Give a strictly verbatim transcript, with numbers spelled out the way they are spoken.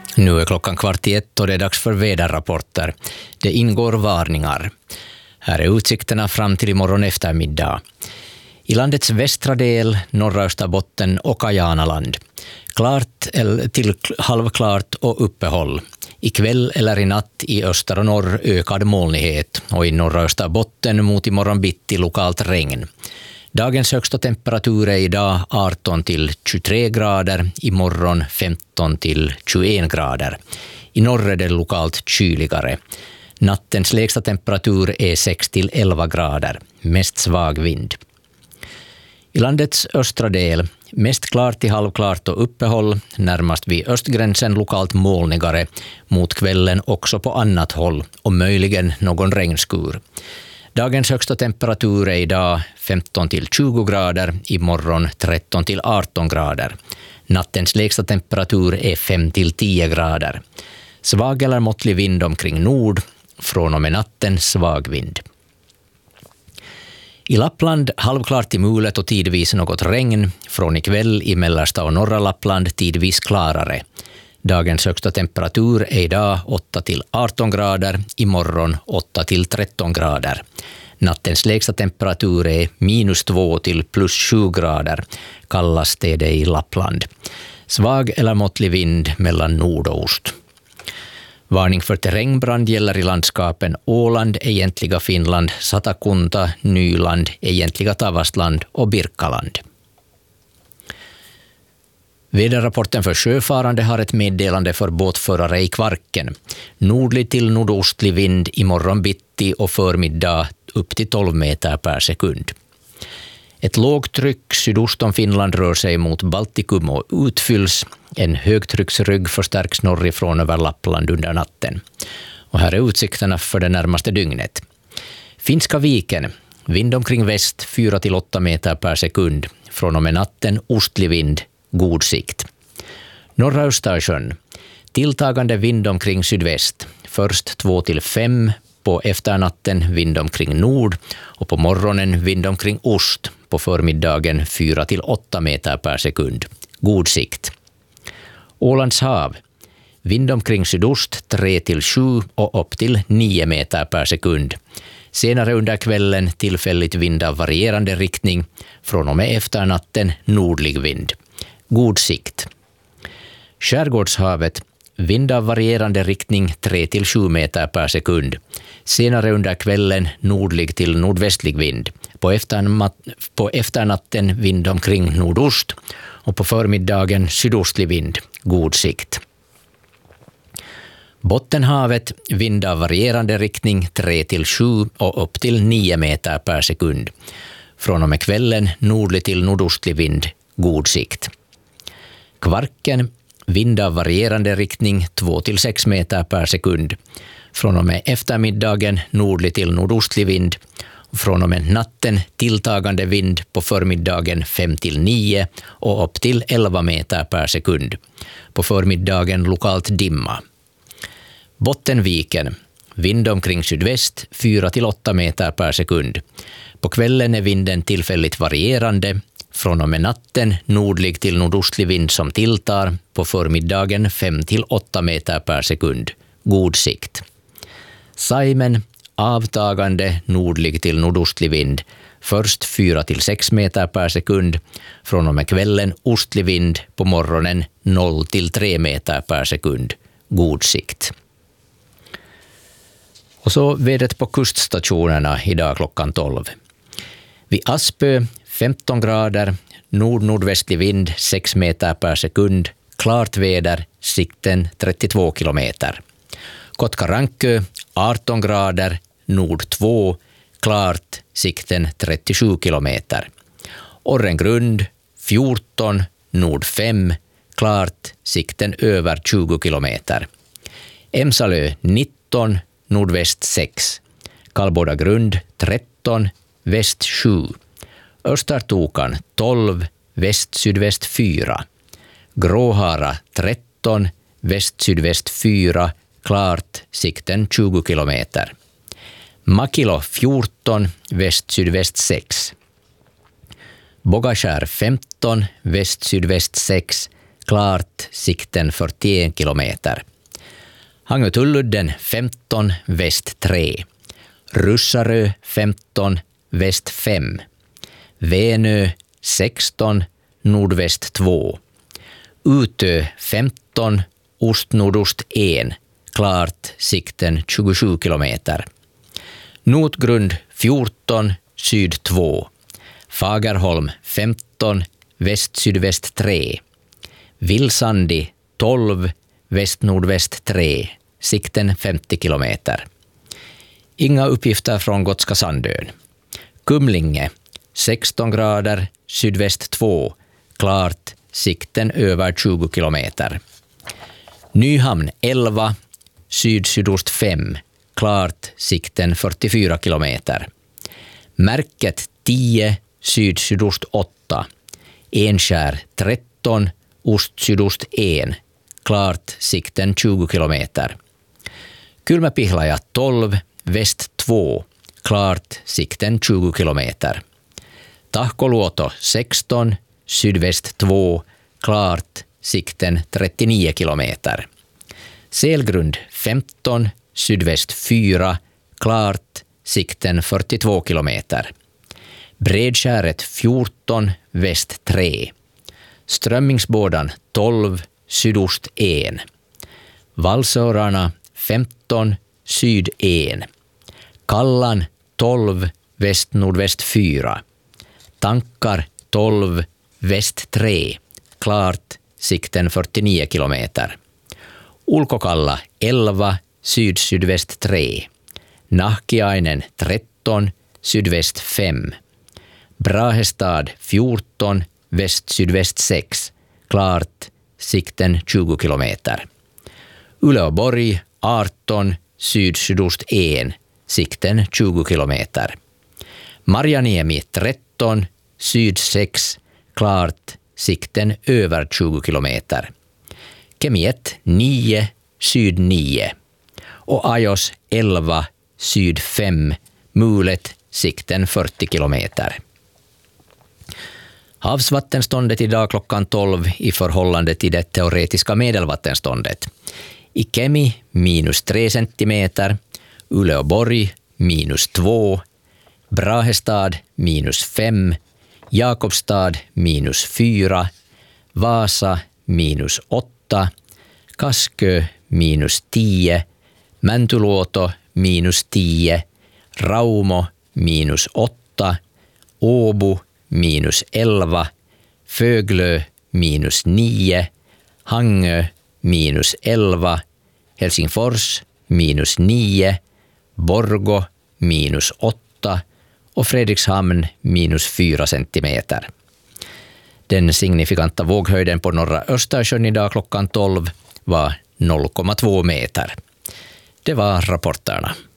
Nu är klockan kvart i ett och det är dags för väderrapporter. Det ingår varningar. Här är utsikterna fram till imorgon eftermiddag. I landets västra del, norra Österbotten och Kajanaland. Klart till halvklart och uppehåll. Ikväll eller i natt i öster och norr ökad molnighet och i norra Österbotten mot imorgon bitti lokalt regn. Dagens högsta temperatur är idag arton till tjugotre grader, imorgon femton till tjugoen grader. I norr är det lokalt kyligare. Nattens lägsta temperatur är sex till elva grader, mest svag vind. I landets östra del, mest klart till halvklart och uppehåll, närmast vid östgränsen lokalt molnigare, mot kvällen också på annat håll och möjligen någon regnskur. Dagens högsta temperatur är idag femton till tjugo grader, imorgon tretton till arton grader. Nattens lägsta temperatur är fem till tio grader. Svag eller måttlig vind omkring nord, från och med natten svag vind. I Lappland halvklart till mulet och tidvis något regn, från ikväll i mellersta och norra Lappland tidvis klarare. Dagens högsta temperatur är idag åtta till arton grader, imorgon åtta till tretton grader. Nattens lägsta temperatur är minus två till plus sju grader, kallas det det i Lappland. Svag eller måttlig vind mellan nord och ost. Varning för terrängbrand gäller i landskapen Åland, egentliga Finland, Satakunta, Nyland, egentliga Tavastland och Birkaland. Väderrapporten för sjöfarande har ett meddelande för båtförare i Kvarken. Nordlig till nordostlig vind imorgon bitti och förmiddag upp till tolv meter per sekund. Ett lågtryck sydost om Finland rör sig mot Baltikum och utfylls. En högtrycksrygg förstärks norrifrån över Lappland under natten. Och här är utsikterna för det närmaste dygnet. Finska viken, vind omkring väst fyra till åtta meter per sekund. Från och med natten ostlig vind, god sikt. Norra Östersjön, tilltagande vind omkring sydväst. Först två till fem, på efternatten vind omkring nord och på morgonen vind omkring ost. På förmiddagen fyra till åtta meter per sekund. God sikt. Ålands hav. Vind omkring sydost tre till sju och upp till nio meter per sekund. Senare under kvällen tillfälligt vind av varierande riktning. Från och med efternatten nordlig vind. God sikt. Skärgårdshavet. Vind av varierande riktning tre till sju meter per sekund. Senare under kvällen nordlig till nordvästlig vind. På, efternatt, på efternatten vind omkring nordost och på förmiddagen sydostlig vind. God sikt. Bottenhavet, vind av varierande riktning tre till sju och upp till nio meter per sekund. Från och med kvällen nordlig till nordostlig vind. God sikt. Kvarken, vind av varierande riktning två till sex meter per sekund. Från och med eftermiddagen nordlig till nordostlig vind. Från och med natten tilltagande vind, på förmiddagen fem till nio och upp till elva meter per sekund. På förmiddagen lokalt dimma. Bottenviken, vind omkring sydväst fyra till åtta meter per sekund. På kvällen är vinden tillfälligt varierande. Från och med natten nordlig till nordostlig vind som tilltar, på förmiddagen fem till åtta meter per sekund. God sikt. Saimen, avtagande nordlig till nordostlig vind, först fyra till sex meter per sekund. Från och med kvällen ostlig vind, på morgonen noll till tre meter per sekund. God sikt. Och så vädret på kuststationerna idag klockan tolv. Vid Aspö femton grader, nord-nordvästlig vind sex meter per sekund, klart väder, sikten trettiotvå kilometer. Kotkarankö arton grader, nord två, klart, sikten trettiosju kilometer. Orrengrund fjorton, nord fem, klart, sikten över tjugo kilometer. Emsalö nitton, nordväst sex. Kallbodagrund tretton, väst sju. Östertokan tolv, väst-sydväst fyra. Gråhara tretton, väst-sydväst fyra, klart, sikten tjugo kilometer. Makilo fjorton, väst-sydväst sex. Bogaskär femton, väst-sydväst sex, klart, sikten fyrtioen kilometer. Hangö-Tulludden femton, väst tre. Russarö femton, väst fem. Venö sexton, nordväst två. Utö femton, ost-nordost en. Klart, sikten tjugosju kilometer. Notgrund fjorton, syd två. Fagerholm femton, väst-sydväst tre. Vilsandi tolv, väst-nordväst tre. Sikten femtio kilometer. Inga uppgifter från Gotska Sandön. Kumlinge sexton grader, sydväst två. Klart, sikten över tjugo kilometer. Nyhamn elva, syd-sydost fem. Klart, sikten fyrtiofyra kilometer. Märket tio, syd-sydost åtta. Enskär tretton, ost-sydost en. Klart, sikten tjugo kilometer. Kylmäpihlaja tolv, väst två. Klart, sikten tjugo kilometer. Tahkoluoto sexton, sydväst två. Klart, sikten trettionio kilometer. Selgrund femton, sydväst fyra. Klart, sikten fyrtiotvå kilometer. Bredskäret fjorton, väst tre. Strömmingsbådan tolv, sydost en. Valsörarna femton, syd en. Kallan tolv, väst-nordväst fyra. Tankar tolv, väst tre. Klart, sikten fyrtionio kilometer. Ulkokalla elva, syd-sydväst tre. Nahkiainen tretton, sydväst fem. Brahestad fjorton, väst-sydväst sex. Klart, sikten tjugo kilometer. Uleåborg arton, syd-sydost en. Sikten tjugo kilometer. Marjaniemi tretton, syd sex. Klart, sikten över tjugo kilometer. Kemiet nio, syd nio. Och Ajos elva, syd fem. Mulet, sikten fyrtio kilometer. Havsvattenståndet idag klockan tolv i förhållande till det teoretiska medelvattenståndet. I Kemi minus tre centimeter, Uleåborg minus två, Brahestad minus fem, Jakobstad minus fyra, Vasa minus åtta, Kaskö minus tio, Mäntyluoto minus tio, Raumo minus åtta, Åbo minus elva, Föglö minus nio, Hangö minus elva, Helsingfors minus nio, Borgå minus åtta och Fredrikshamn minus fyra centimeter. Den signifikanta våghöjden på norra Östersjön idag klockan tolv var noll komma två meter. Det var rapporterna.